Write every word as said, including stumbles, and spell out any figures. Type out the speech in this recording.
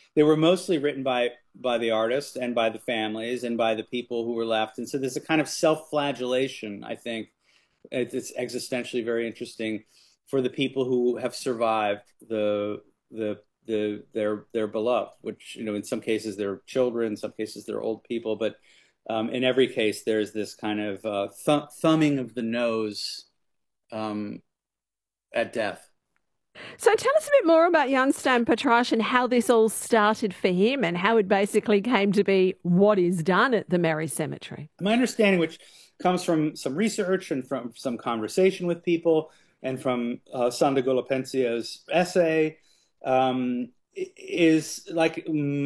they were mostly written by by the artists and by the families and by the people who were left. And so there's a kind of self-flagellation, I think. It's existentially very interesting for the people who have survived the the the their their beloved, which, you know, in some cases they're children, in some cases they're old people, but um, in every case there's this kind of uh, th thumbing of the nose um, at death. So tell us a bit more about Jan Stan Petrarch and how this all started for him and how it basically came to be what is done at the Merry Cemetery. My understanding, which comes from some research and from some conversation with people and from uh, Sandra Golopensia's essay, um, is like